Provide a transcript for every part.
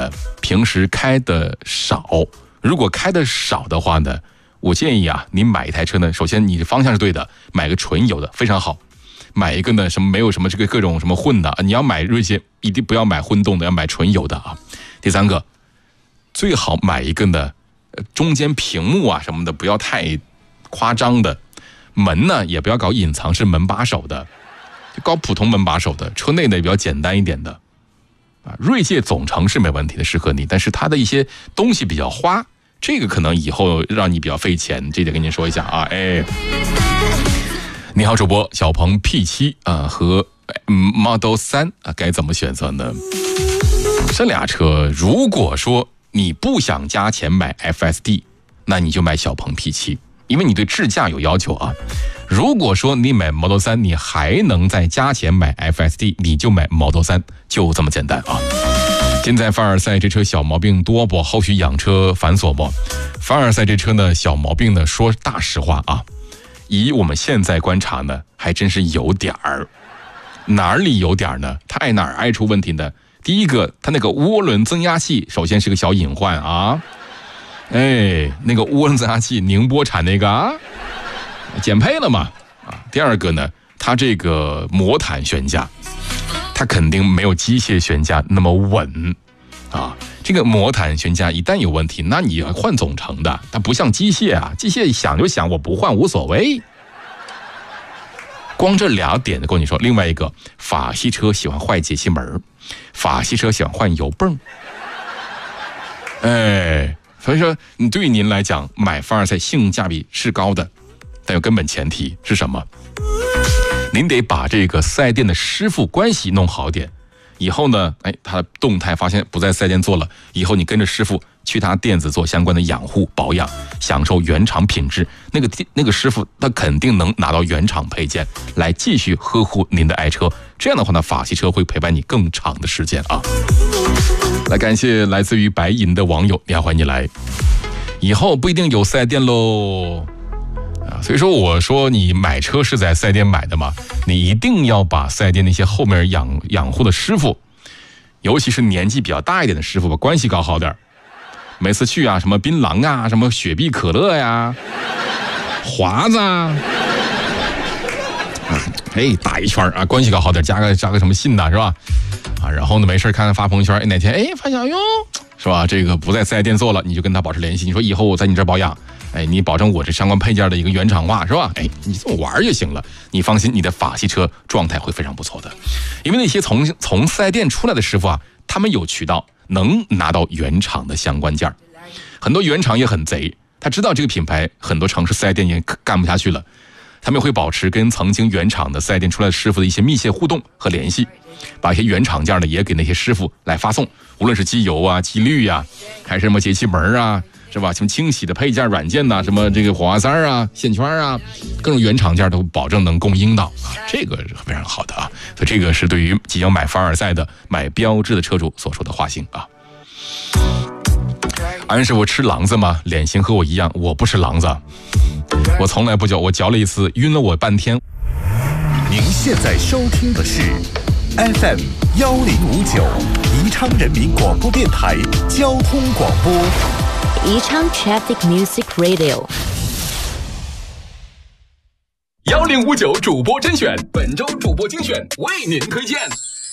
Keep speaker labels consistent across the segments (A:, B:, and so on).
A: 呢，平时开的少。如果开的少的话呢，我建议啊，你买一台车呢，首先你的方向是对的，买个纯油的非常好。买一个呢，没有什么这个各种什么混的，你要买锐界一定不要买混动的，要买纯油的啊。第三个，最好买一个呢，中间屏幕啊什么的不要太夸张的，门呢也不要搞隐藏式门把手的，就搞普通门把手的，车内呢也比较简单一点的啊。锐界总成是没问题的，适合你，但是它的一些东西比较花，这个可能以后让你比较费钱，这点跟您说一下啊。你好，主播小鹏 P7 啊和 Model 3啊，该怎么选择呢？这俩车，如果说你不想加钱买 FSD， 那你就买小鹏 P7， 因为你对智驾有要求啊。如果说你买 Model 3，你还能再加钱买 FSD， 你就买 Model 3，就这么简单啊。现在凡尔赛这车小毛病多不？后续养车繁琐不？凡尔赛这车呢，小毛病呢，说大实话啊。以我们现在观察呢，还真是有点儿。哪里有点儿呢？它哪儿爱出问题呢？第一个，它那个涡轮增压器首先是个小隐患啊。那个涡轮增压器宁波产那个啊，减配了嘛啊。第二个呢，它这个魔毯悬架，它肯定没有机械悬架那么稳啊。这个魔毯悬架一旦有问题，那你要换总成的，它不像机械啊，机械想就想，我不换无所谓。光这俩点就够你说。另外一个，法系车喜欢换节气门，法系车喜欢换油泵。所以说对于您来讲，买凡尔赛性价比是高的，但有根本前提是什么？您得把这个四 S 店的师傅关系弄好点。以后呢，他动态发现不在四 S 店做了，以后你跟着师傅去他店子做相关的养护保养，享受原厂品质。那个师傅他肯定能拿到原厂配件来继续呵护您的爱车。这样的话呢，法系车会陪伴你更长的时间啊。来感谢来自于白银的网友，你好，欢迎你来。以后不一定有四 S 店喽。所以说我说你买车是在四 S 店买的嘛，你一定要把四 S 店那些后面养护的师傅，尤其是年纪比较大一点的师傅，把关系搞好点。每次去啊，什么槟榔啊，什么雪碧可乐呀，华子啊，打一圈啊，关系搞好点，加个什么信呐，是吧？啊，然后呢没事看看发朋友圈，哪天发现哟，是吧？这个不在四 S 店做了，你就跟他保持联系，你说以后我在你这儿保养。你保证我这相关配件的一个原厂化，是吧？你这么玩就行了。你放心，你的法系车状态会非常不错的。因为那些从四 S 店出来的师傅啊，他们有渠道能拿到原厂的相关件。很多原厂也很贼，他知道这个品牌很多城市四 S 店也干不下去了，他们会保持跟曾经原厂的四 S 店出来的师傅的一些密切互动和联系，把一些原厂件呢也给那些师傅来发送，无论是机油啊、机滤啊，还是什么节气门啊，是吧？什么清洗的配件软件呐，什么这个火花塞啊、线圈啊，各种原厂件都保证能供应到啊，这个是非常好的啊。所以这个是对于即将买凡尔赛的、买标致的车主所说的话型啊。安师傅吃狼子吗？脸型和我一样，我不吃狼子，我从来不嚼，我嚼了一次，晕了我半天。
B: 您现在收听的是 FM 1059宜昌人民广播电台交通广播。
C: 宜昌 Traffic Music Radio
D: 1059主播甄选，本周主播精选为您推荐。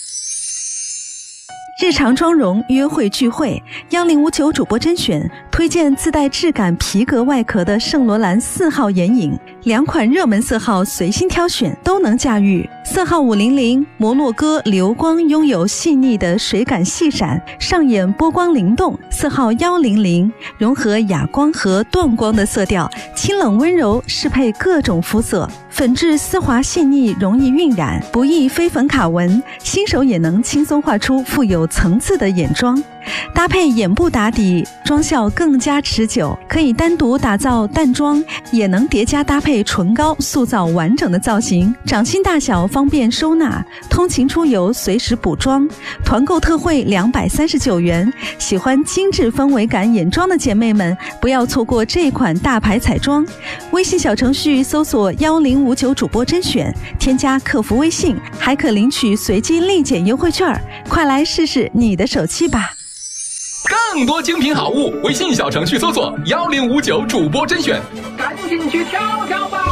E: 日常妆容、约会聚会，1059主播甄选推荐自带质感皮革外壳的圣罗兰4号眼影，2款热门色号随心挑选，都能驾驭。色号500摩洛哥流光拥有细腻的水感细闪，上眼波光灵动。色号100融合哑光和断光的色调，清冷温柔，适配各种肤色。粉质丝滑细腻，容易晕染，不易飞粉卡纹，新手也能轻松画出富有层次的眼妆。搭配眼部打底，妆效更加持久，可以单独打造淡妆，也能叠加搭配唇膏，塑造完整的造型。掌心大小方便收纳，通勤出游随时补妆。团购特惠239元，喜欢精致氛围感眼妆的姐妹们，不要错过这款大牌彩妆。微信小程序搜索1059主播甄选，添加客服微信，还可领取随机立减优惠券，快来试试你的手气吧。
D: 更多精品好物，微信小程序搜索1059主播甄选，赶紧去挑挑吧。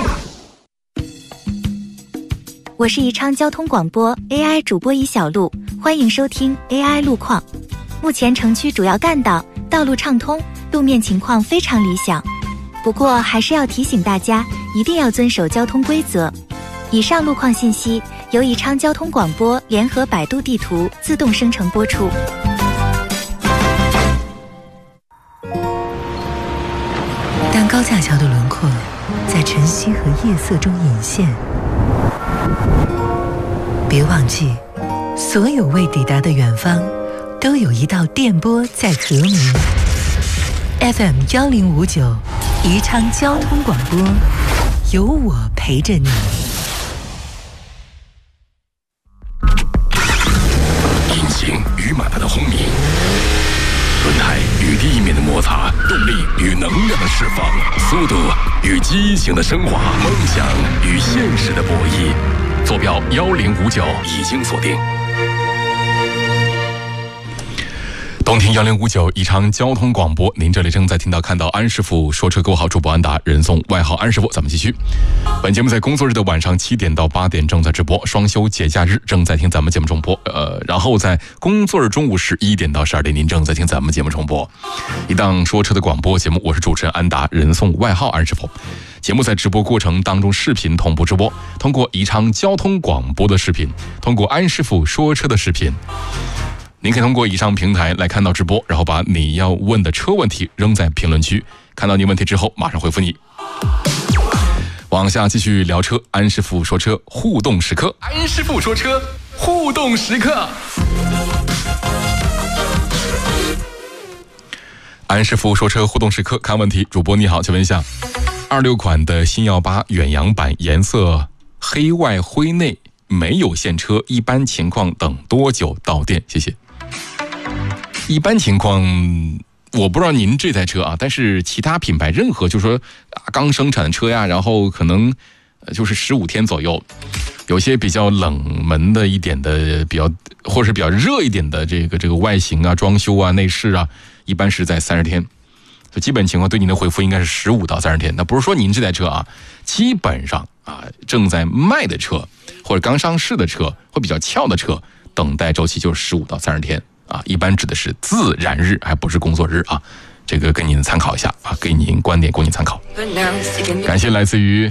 F: 我是宜昌交通广播 AI 主播一小璐，欢迎收听 AI 路况。目前城区主要干道道路畅通，路面情况非常理想。不过还是要提醒大家，一定要遵守交通规则。以上路况信息由宜昌交通广播联合百度地图自动生成播出。
G: 当高架桥的轮廓在晨曦和夜色中隐现，别忘记，所有未抵达的远方，都有一道电波在和鸣。FM 1059，宜昌交通广播，有我陪着你。
B: 引擎与马达的轰鸣，轮胎与地面的摩擦，动力与能量的释放，速度与激情的升华，梦想与现实的博弈。坐标1059已经锁定。
A: 东听1059宜昌交通广播，您这里正在听到看到安师傅说车，各位好，主播安达，人送外号安师傅。咱们继续，本节目在工作日的晚上7点到8点正在直播，双休节假日正在听咱们节目重播。然后在工作日中午11点到12点，您正在听咱们节目重播。一档说车的广播节目，我是主持人安达，人送外号安师傅。节目在直播过程当中视频同步直播，通过宜昌交通广播的视频，通过安师傅说车的视频。您可以通过以上平台来看到直播，然后把你要问的车问题扔在评论区，看到你问题之后马上回复你。往下继续聊车，安师傅说车互动时刻，
D: 安师傅说车互动时刻。
A: 安师傅说车互动时刻，看问题。主播你好，请问一下，26款的新耀8远洋版，颜色黑外灰内，没有现车，一般情况等多久到店？谢谢。一般情况我不知道您这台车啊，但是其他品牌任何就是说刚生产的车呀，然后可能就是15天左右，有些比较冷门的一点的比较，或者是比较热一点的这个外形啊、装修啊、内饰啊，一般是在30天。所以基本情况对您的回复应该是15到30天。那不是说您这台车啊，基本上啊正在卖的车或者刚上市的车或比较俏的车，等待周期就是15到30天啊，一般指的是自然日，还不是工作日啊。这个跟您参考一下啊，给您观点供您参考。感谢来自于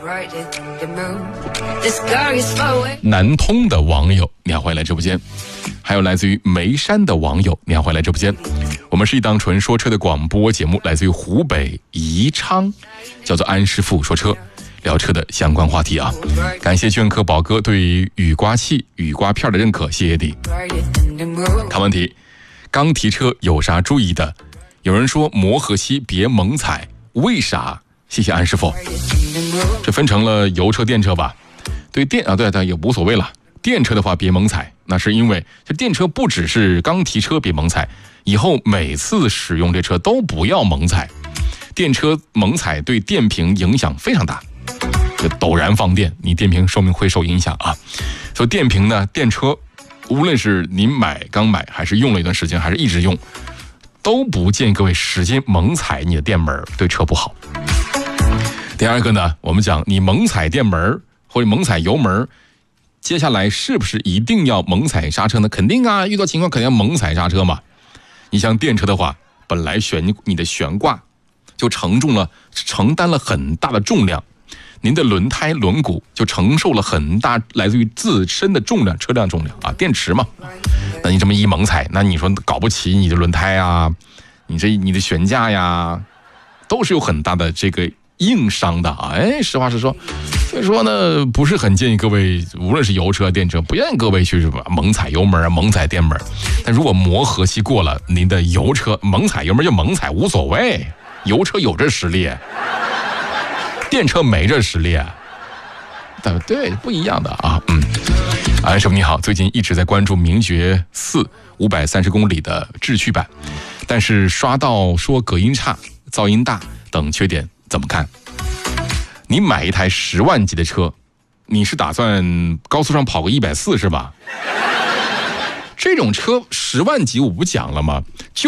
A: 南通的网友，你好，欢迎来直播间。还有来自于眉山的网友，你好，欢迎来直播间。我们是一档纯说车的广播节目，来自于湖北宜昌，叫做安师傅说车，聊车的相关话题啊。感谢隽客宝哥对于雨刮器、雨刮片的认可，谢谢你。看问题，刚提车有啥注意的？有人说磨合期别猛踩，为啥？谢谢安师傅。这分成了油车、电车吧？对电啊，对也无所谓了。电车的话别猛踩，那是因为这电车不只是刚提车别猛踩，以后每次使用这车都不要猛踩。电车猛踩对电瓶影响非常大，就陡然放电，你电瓶寿命会受影响啊。所以电瓶呢，电车无论是您刚买还是用了一段时间，还是一直用，都不建议各位使劲猛踩你的电门，对车不好。第二个呢，我们讲你猛踩电门或者猛踩油门，接下来是不是一定要猛踩刹车呢？肯定啊，遇到情况肯定要猛踩刹车嘛。你像电车的话，本来你的悬挂就承担了很大的重量，您的轮胎轮毂就承受了很大来自于自身的重量，车辆重量啊，电池嘛。那你这么一猛踩，那你说搞不起你的轮胎啊，你的悬架呀，都是有很大的这个硬伤的啊。实话实说，所以说呢，不是很建议各位，无论是油车、电车，不愿意各位去猛踩油门啊、猛踩电门。但如果磨合期过了，您的油车猛踩油门就猛踩无所谓，油车有这实力，电车没这实力，对，不一样的啊。安师傅你好，最近一直在关注名爵4 530公里的智趣版，但是刷到说隔音差、噪音大等缺点，怎么看？你买一台10万级的车，你是打算高速上跑个140是吧？这种车10万级我不讲了吗？